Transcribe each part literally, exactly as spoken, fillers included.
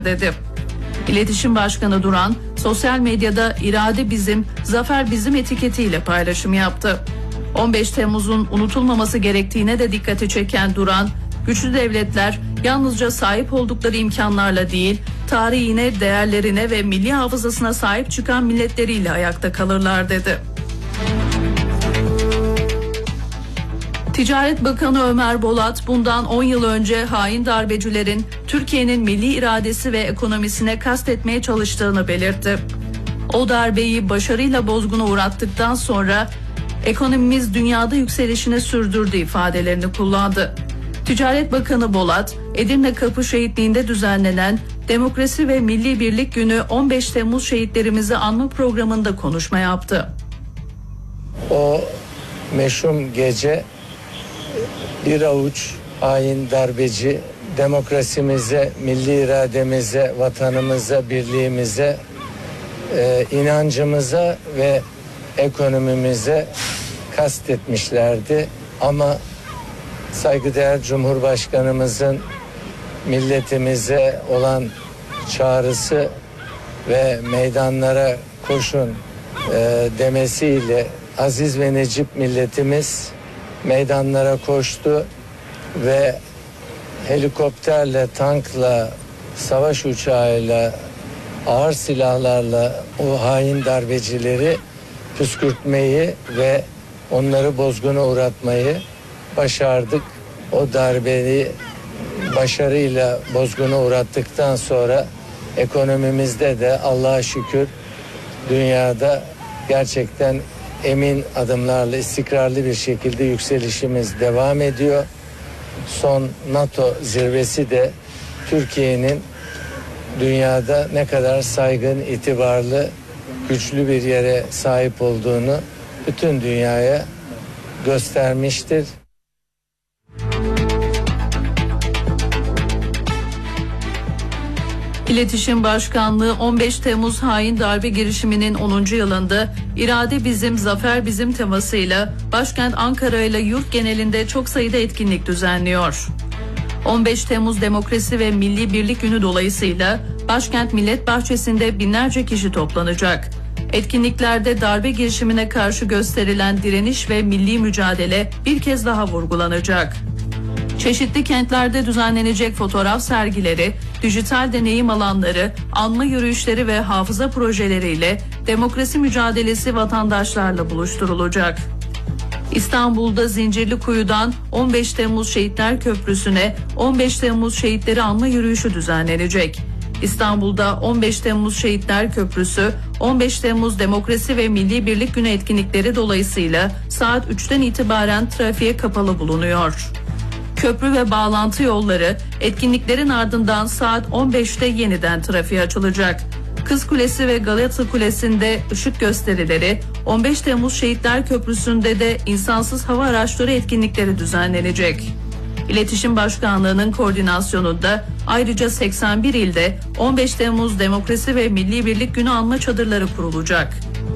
dedi. İletişim Başkanı Duran, sosyal medyada irade bizim, zafer bizim etiketiyle paylaşım yaptı. on beş Temmuz'un unutulmaması gerektiğine de dikkati çeken Duran, güçlü devletler yalnızca sahip oldukları imkanlarla değil, tarihine, değerlerine ve milli hafızasına sahip çıkan milletleriyle ayakta kalırlar dedi. Ticaret Bakanı Ömer Bolat, bundan on yıl önce hain darbecilerin Türkiye'nin milli iradesi ve ekonomisine kastetmeye çalıştığını belirtti. O darbeyi başarıyla bozguna uğrattıktan sonra ekonomimiz dünyada yükselişini sürdürdü ifadelerini kullandı. Ticaret Bakanı Bolat, Edirne Kapı Şehitliği'nde düzenlenen Demokrasi ve Milli Birlik Günü on beş Temmuz şehitlerimizi anma programında konuşma yaptı. O meşhum gece bir avuç hain darbeci demokrasimize, milli irademize, vatanımıza, birliğimize, e, inancımıza ve ekonomimize kastetmişlerdi. Ama saygıdeğer Cumhurbaşkanımızın milletimize olan çağrısı ve meydanlara koşun e, demesiyle aziz ve necip milletimiz meydanlara koştu ve helikopterle, tankla, savaş uçağıyla, ağır silahlarla o hain darbecileri püskürtmeyi ve onları bozguna uğratmayı başardık. O darbeyi başarıyla bozguna uğrattıktan sonra ekonomimizde de Allah'a şükür dünyada gerçekten emin adımlarla, istikrarlı bir şekilde yükselişimiz devam ediyor. Son NATO zirvesi de Türkiye'nin dünyada ne kadar saygın, itibarlı, güçlü bir yere sahip olduğunu bütün dünyaya göstermiştir. İletişim Başkanlığı on beş Temmuz hain darbe girişiminin onuncu yılında irade bizim, zafer bizim temasıyla başkent Ankara ile yurt genelinde çok sayıda etkinlik düzenliyor. on beş Temmuz Demokrasi ve Milli Birlik Günü dolayısıyla başkent Millet Bahçesi'nde binlerce kişi toplanacak. Etkinliklerde darbe girişimine karşı gösterilen direniş ve milli mücadele bir kez daha vurgulanacak. Çeşitli kentlerde düzenlenecek fotoğraf sergileri, dijital deneyim alanları, anma yürüyüşleri ve hafıza projeleriyle demokrasi mücadelesi vatandaşlarla buluşturulacak. İstanbul'da Zincirlikuyu'dan on beş Temmuz Şehitler Köprüsü'ne on beş Temmuz Şehitleri Anma Yürüyüşü düzenlenecek. İstanbul'da on beş Temmuz Şehitler Köprüsü, on beş Temmuz Demokrasi ve Milli Birlik Günü etkinlikleri dolayısıyla saat üçten itibaren trafiğe kapalı bulunuyor. Köprü ve bağlantı yolları etkinliklerin ardından saat on beşte yeniden trafiğe açılacak. Kız Kulesi ve Galata Kulesi'nde ışık gösterileri, on beş Temmuz Şehitler Köprüsü'nde de insansız hava araçları etkinlikleri düzenlenecek. İletişim Başkanlığı'nın koordinasyonunda ayrıca seksen bir ilde on beş Temmuz Demokrasi ve Milli Birlik Günü anma çadırları kurulacak.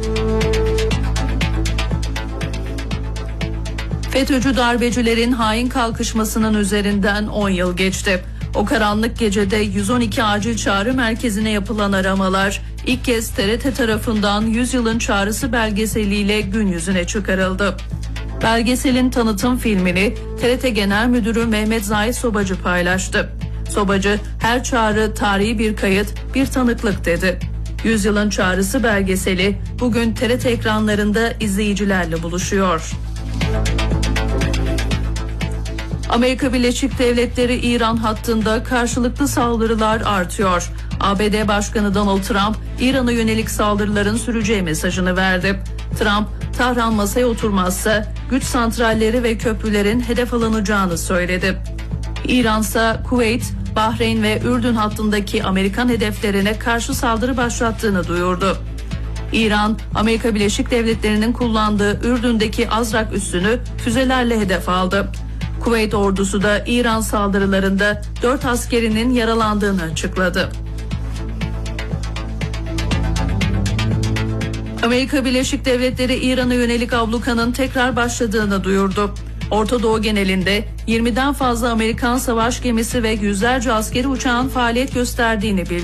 FETÖ'cü darbecilerin hain kalkışmasının üzerinden on yıl geçti. O karanlık gecede yüz on iki acil çağrı merkezine yapılan aramalar ilk kez T R T tarafından yüzyılın çağrısı belgeseliyle gün yüzüne çıkarıldı. Belgeselin tanıtım filmini T R T Genel Müdürü Mehmet Zahit Sobacı paylaştı. Sobacı, her çağrı tarihi bir kayıt, bir tanıklık dedi. Yüzyılın çağrısı belgeseli bugün T R T ekranlarında izleyicilerle buluşuyor. Amerika Birleşik Devletleri İran hattında karşılıklı saldırılar artıyor. A B D Başkanı Donald Trump, İran'a yönelik saldırıların süreceği mesajını verdi. Trump, Tahran masaya oturmazsa güç santralleri ve köprülerin hedef alınacağını söyledi. İran ise Kuveyt, Bahreyn ve Ürdün hattındaki Amerikan hedeflerine karşı saldırı başlattığını duyurdu. İran, Amerika Birleşik Devletleri'nin kullandığı Ürdün'deki Azrak üssünü füzelerle hedef aldı. Kuveyt ordusu da İran saldırılarında dört askerinin yaralandığını açıkladı. Amerika Birleşik Devletleri İran'a yönelik ablukanın tekrar başladığını duyurdu. Orta Doğu genelinde yirmiden fazla Amerikan savaş gemisi ve yüzlerce askeri uçağın faaliyet gösterdiğini bildirdi.